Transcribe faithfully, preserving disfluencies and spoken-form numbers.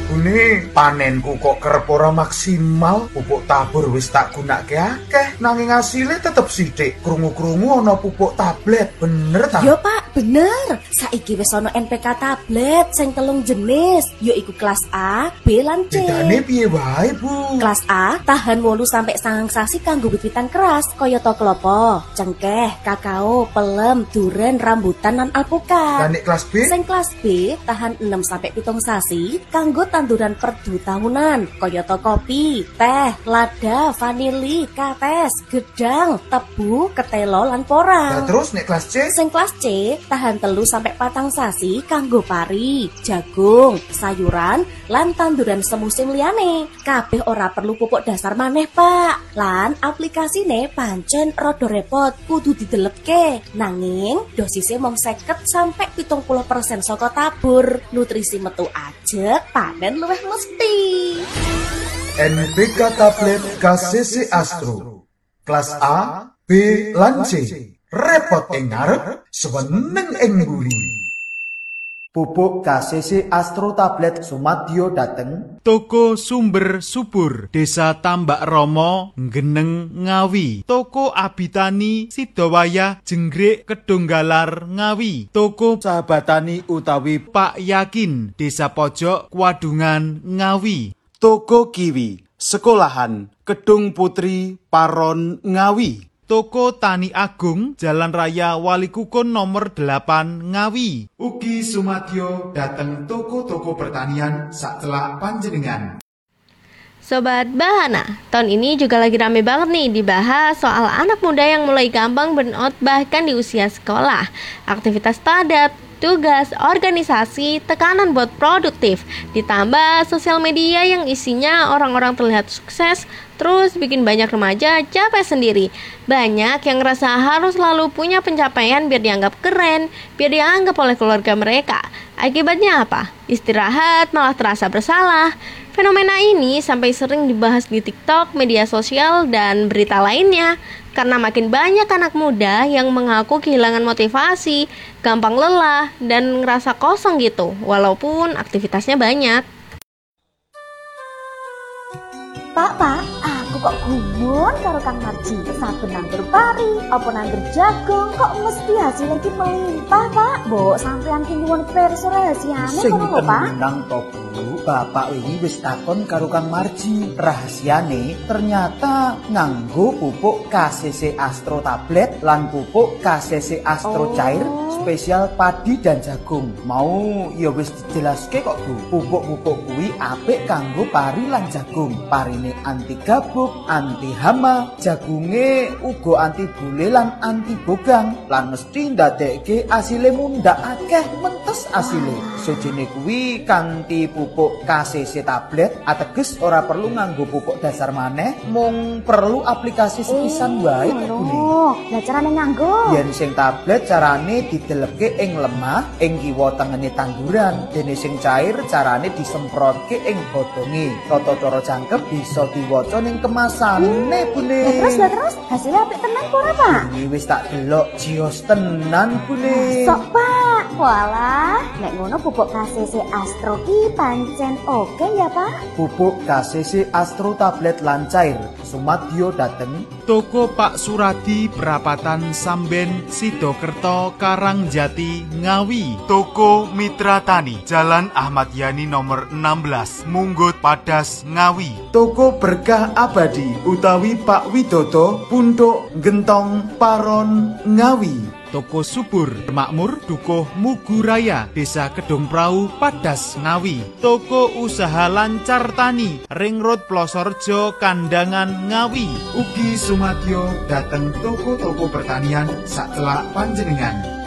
Bune, panenku kok kerep ora maksimal. Pupuk tabur wis tak gunake akeh, nanging asile tetep sithik. Krungu-krungu ana pupuk tablet, bener ta? Yo Pak, bener. Saiki wis ana N P K tablet sing telung jenis, yaiku kelas A, B lan C. Bedane piye wae, Bu? Kelas A tahan wolu sampai sangang sasi kanggo wiwitan keras kaya to klopo, cengkeh, kakao, pelem, duren, rambutan lan alpukat. Lah nek kelas B? Sing kelas B tahan enam sampai pitung sasi kanggo tanduran perdu tahunan kaya to kopi, teh, lada, vanili, kates, gedang, tebu, ketelo lan porang. Lah terus nek kelas C? Sing kelas C tahan telu sampai patang sasi kanggo pari, jagung, sayuran lan tanduran semusim liyane. Kabeh ora perlu pupuk dasar maneh, Pak. Lan aplikasine pancen rada repot, kudu didelepke. Nanging dosisnya mung seket sampai pitung puluh persen saka tabur. Nutrisi metu ajeg, panen luwih mesti. N P K tablet K C C Astro. Kelas A, B lan C. Repot ing ngarep, seneng ing mburi. Pupuk K C C Astro tablet Sumadyo dateng Toko Sumber Subur Desa Tambak Romo Geneng Ngawi. Toko Abitani Sidowayah Jenggrik Kedunggalar Ngawi. Toko Sahabatani utawi Pak Yakin Desa Pojok Kwadungan Ngawi. Toko Kiwi Sekolahan Kedung Putri Paron Ngawi. Toko Tani Agung Jalan Raya Walikukun nomor delapan Ngawi. Ugi Sumadyo dateng toko-toko pertanian sacelak panjenengan. Sobat Bahana, tahun ini juga lagi rame banget nih dibahas soal anak muda yang mulai gampang burnout bahkan di usia sekolah. Aktivitas padat, tugas, organisasi, tekanan buat produktif, ditambah sosial media yang isinya orang-orang terlihat sukses, terus bikin banyak remaja capek sendiri. Banyak yang ngerasa harus selalu punya pencapaian biar dianggap keren, biar dianggap oleh keluarga mereka. Akibatnya apa? Istirahat malah terasa bersalah. Fenomena ini sampai sering dibahas di TikTok, media sosial, dan berita lainnya. Karena makin banyak anak muda yang mengaku kehilangan motivasi, gampang lelah, dan ngerasa kosong gitu, walaupun aktivitasnya banyak. Pak, Pak, aku kok gumun karo Kang Marji. Saben nandur pari, apa nandur jagung, kok mesti hasil iki melimpah, Pak. Mbok sampean ki nyuwun pirsa rahasiane sing ngono lho, Pak. tenang to, Bu. Bapak wingi wis takon karo Kang Marji. Rahasiane ternyata nganggo pupuk K C C Astro tablet lan pupuk K C C Astro Oh. cair spesial padi dan jagung. Mau ya wis dijelaske kok, Bu. Pupuk-pupuk kuwi apik kanggo pari lan jagung. Parine anti gabuk, anti hama, jagunge uga anti bule lan anti bogang. Lan mesti ndadekke asile mundhak akeh mentes asile. Sejene kuwi kanthi pupuk K C C tablet ateges ora perlu nganggo pupuk dasar maneh, mung perlu aplikasi sepisan wae kok, Bu. Oh, lah carane nganggo. Yen sing tablet carane didelepke ing lemah ing kiwa tengene tanduran, dene sing cair carane disemprotke ing godhonge. Tata cara jangkep bisa diwaca ning kemasane, Bune. Lah terus, lah terus, hasilnya apik tenan apa ora, Pak? Ini wis tak delok jios tenan, Bune. Sok, Pak. Walah, nek ngono pupuk K C C Astro ki pancen oke ya, Pak? Pupuk K C C Astro tablet lan cair Sumadyo dateng Toko Pak Suradi Perapatan Samben Sidokerto Karangjati Ngawi. Toko Mitra Tani Jalan Ahmad Yani nomor enam belas Munggut Padas Ngawi. Toko Berkah Abadi utawi Pak Widodo Punduk Gentong Paron Ngawi. Toko Subur Makmur Dukuh Muguraya Desa Kedung Prau Padas Ngawi. Toko Usaha Lancar Tani Ring Road Plosorjo Kandangan Ngawi. Ugi Sumadyo dateng toko-toko pertanian sacelak panjenengan.